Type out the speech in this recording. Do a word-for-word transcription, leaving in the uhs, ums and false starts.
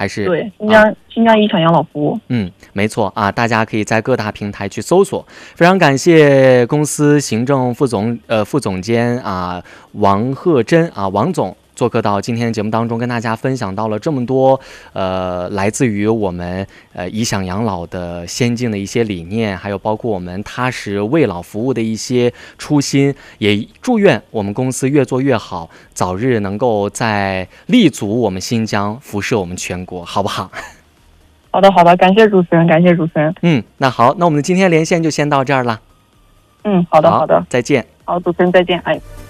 还是对，新疆、啊、新疆遗产养老服务。 嗯，没错啊，大家可以在各大平台去搜索。非常感谢公司行政副总呃副总监啊王鹤珍啊王总做客到今天的节目当中，跟大家分享到了这么多呃来自于我们呃颐享养老的先进的一些理念，还有包括我们踏实为老服务的一些初心，也祝愿我们公司越做越好，早日能够在立足我们新疆，辐射我们全国，好不好？ 好的好的，感谢主持人，感谢主持人。 嗯，那好，那我们今天连线就先到这儿了。 嗯，好的好的， 再见。 好，主持人再见。哎。